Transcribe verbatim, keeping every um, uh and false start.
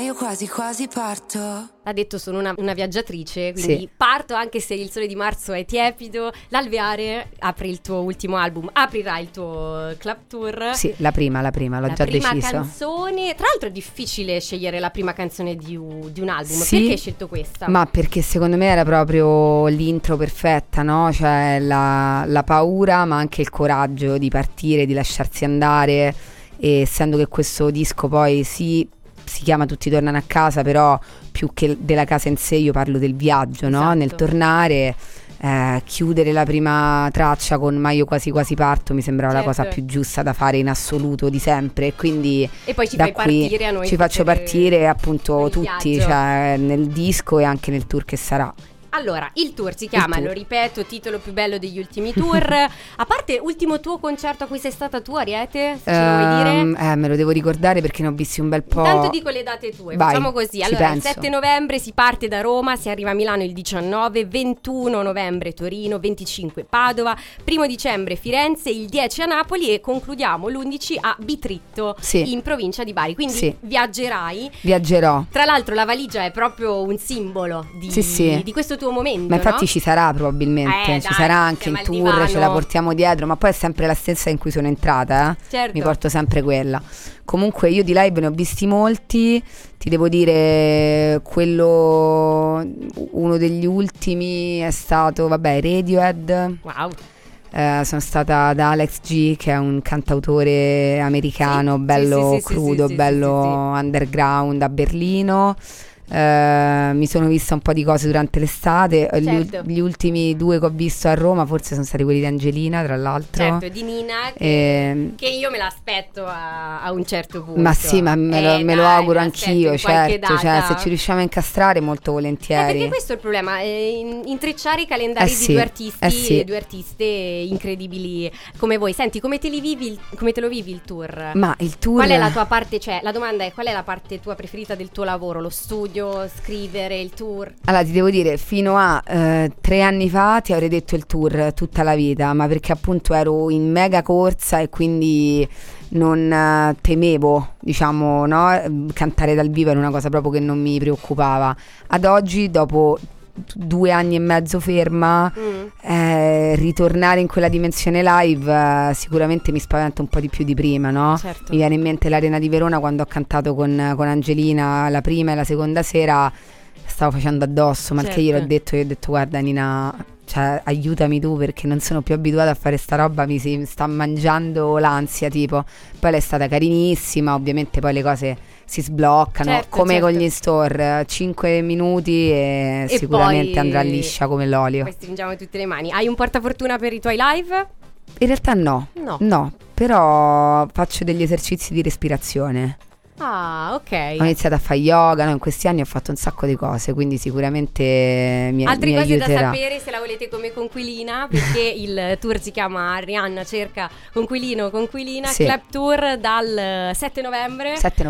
io quasi quasi parto. Ha detto sono una, una viaggiatrice, quindi sì. Parto anche se il sole di marzo è tiepido. L'Alveare apre il tuo ultimo album, aprirà il tuo club tour. Sì, la prima, la prima, l'ho la già prima deciso. La prima canzone, tra l'altro è difficile scegliere la prima canzone di, di un album. Sì, perché hai scelto questa? Ma perché secondo me era proprio l'intro perfetta, no? Cioè la, la paura ma anche il coraggio di partire, di lasciarsi andare. E essendo che questo disco poi si, si chiama Tutti tornano a casa, però più che della casa in sé io parlo del viaggio, no? Esatto. Nel tornare, eh, chiudere la prima traccia con Ma io quasi quasi parto mi sembrava certo. la cosa più giusta da fare in assoluto di sempre, quindi e poi ci da fai qui partire a noi ci faccio partire appunto tutti, viaggio. Cioè nel disco e anche nel tour che sarà. Allora, il tour si chiama, tour. lo ripeto, titolo più bello degli ultimi tour. A parte ultimo tuo concerto a cui sei stata tu, Ariete, se ce lo vuoi dire? Um, eh, me lo devo ricordare perché ne ho visti un bel po'. Intanto dico le date tue, Vai, facciamo così. Allora, penso. il sette novembre si parte da Roma, si arriva a Milano il diciannove, ventuno novembre Torino, venticinque Padova, primo dicembre Firenze, il dieci a Napoli e concludiamo l'undici a Bitritto, sì. in provincia di Bari. Quindi sì. viaggerai. Viaggerò. Tra l'altro la valigia è proprio un simbolo di, sì, sì. di questo tuo momento, ma infatti no? ci sarà probabilmente, eh, ci dai, sarà anche in tour, divano. Ce la portiamo dietro, ma poi è sempre la stessa in cui sono entrata, eh? Certo. Mi porto sempre quella. Comunque io di live ne ho visti molti, ti devo dire quello, uno degli ultimi è stato, vabbè, Radiohead. Wow. Eh, sono stata da Alex G, che è un cantautore americano, sì, bello sì, sì, crudo, sì, sì, bello sì, sì. underground a Berlino. Uh, mi sono vista un po' di cose durante l'estate. Certo. Gli, gli ultimi due che ho visto a Roma forse sono stati quelli di Angelina, tra l'altro. Certo, di Nina, che, e... che io me l'aspetto a, a un certo punto. Ma sì, ma me lo, eh, me lo dai, auguro me anch'io, certo, cioè, se ci riusciamo a incastrare molto volentieri. Eh, perché questo è il problema, eh, intrecciare i calendari eh di sì, due artisti eh sì. e due artiste incredibili come voi. Senti, come te li vivi il, come te lo vivi il tour? Ma il tour... Qual è la tua parte, cioè la domanda è qual è la parte tua preferita del tuo lavoro? Lo studio, scrivere, il tour? Allora ti devo dire, fino a eh, tre anni fa ti avrei detto il tour tutta la vita, ma perché appunto ero in mega corsa e quindi non eh, temevo, diciamo, no? Cantare dal vivo era una cosa proprio che non mi preoccupava. Ad oggi, dopo due anni e mezzo ferma, mm. eh, ritornare in quella dimensione live eh, sicuramente mi spaventa un po' di più di prima, no? Certo. Mi viene in mente l'Arena di Verona quando ho cantato con, con Angelina la prima e la seconda sera. Stavo facendo addosso, ma certo. che io l'ho detto, io ho detto guarda Nina, cioè aiutami tu perché non sono più abituata a fare sta roba, mi si sta mangiando l'ansia tipo. Poi lei è stata carinissima, ovviamente poi le cose si sbloccano, certo, come certo. con gli in-store, cinque minuti e, e sicuramente poi andrà liscia come l'olio. Poi stringiamo tutte le mani. Hai un portafortuna per i tuoi live? In realtà no, no, no, però faccio degli esercizi di respirazione. Ah, ok. Ho iniziato a fare yoga, no? In questi anni ho fatto un sacco di cose, quindi sicuramente mi, Altre mi cose aiuterà. da sapere se la volete come conquilina, perché il tour si chiama Arianna cerca conquilino conquilina, sì. Club Tour dal sette novembre. sette